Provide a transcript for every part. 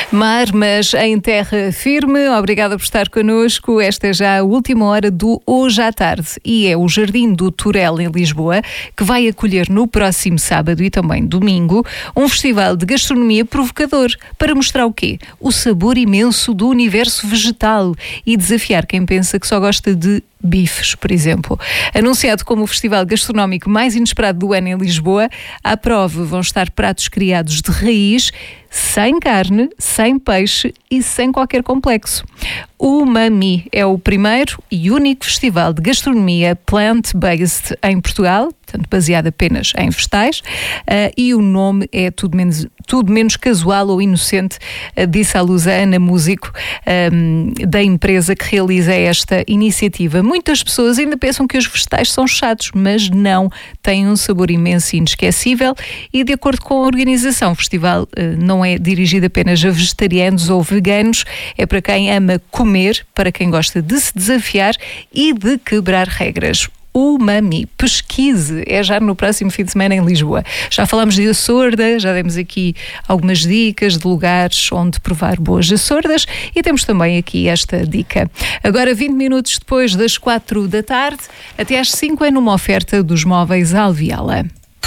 Mar, mas em terra firme. Obrigada por estar connosco. Esta é já a última hora do Hoje à Tarde e é o Jardim do Turel, em Lisboa, que vai acolher no próximo sábado e também domingo um festival de gastronomia provocador para mostrar o quê? O sabor imenso do universo vegetal e desafiar quem pensa que só gosta de bifes, por exemplo. Anunciado como o festival gastronómico mais inesperado do ano em Lisboa, à prova vão estar pratos criados de raiz, sem carne, sem peixe e sem qualquer complexo. O Umami é o primeiro e único festival de gastronomia plant-based em Portugal, portanto baseado apenas em vegetais, e o nome é tudo menos casual ou inocente, disse à luz a Ana Músico, da empresa que realiza esta iniciativa. Muitas pessoas ainda pensam que os vegetais são chatos, mas não, têm um sabor imenso e inesquecível e, de acordo com a organização, o festival não é dirigido apenas a vegetarianos ou veganos, é para quem ama comer, para quem gosta de se desafiar e de quebrar regras. Umami, pesquise, é já no próximo fim de semana em Lisboa. Já falámos de açorda, já demos aqui algumas dicas de lugares onde provar boas açordas e temos também aqui esta dica. Agora 20 minutos depois das 4 da tarde, até às 5 é numa oferta dos móveis Alviela.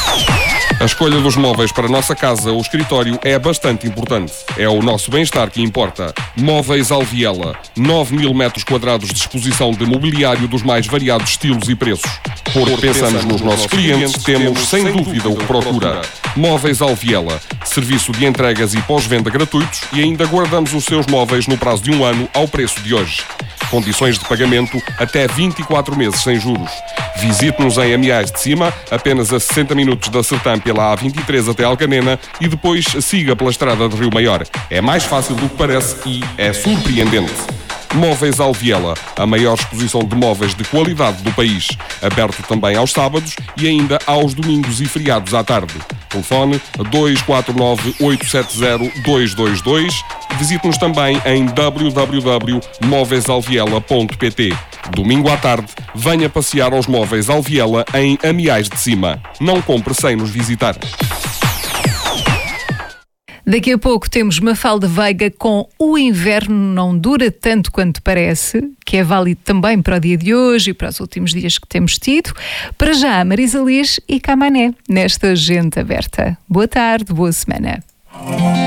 A escolha dos móveis para a nossa casa ou escritório é bastante importante. É o nosso bem-estar que importa. Móveis Alviela. 9.000 metros quadrados de exposição de mobiliário dos mais variados estilos e preços. Porque pensamos nos nossos clientes, temos sem dúvida o que procura. Móveis Alviela. Serviço de entregas e pós-venda gratuitos e ainda guardamos os seus móveis no prazo de 1 ano ao preço de hoje. Condições de pagamento até 24 meses sem juros. Visite-nos em Amiais de Cima, apenas a 60 minutos da Sertã pela A23 até Alcanena e depois siga pela estrada de Rio Maior. É mais fácil do que parece e é surpreendente. Móveis Alviela, a maior exposição de móveis de qualidade do país. Aberto também aos sábados e ainda aos domingos e feriados à tarde. Telefone 249-870-222. Visite-nos também em www.móveisalviela.pt. Domingo à tarde, venha passear aos Móveis Alviela em Amiais de Cima. Não compre sem nos visitar. Daqui a pouco temos Mafalda Veiga com O Inverno Não Dura Tanto Quanto Parece, que é válido também para o dia de hoje e para os últimos dias que temos tido. Para já, Marisa Liz e Camané, nesta Gente Aberta. Boa tarde, boa semana.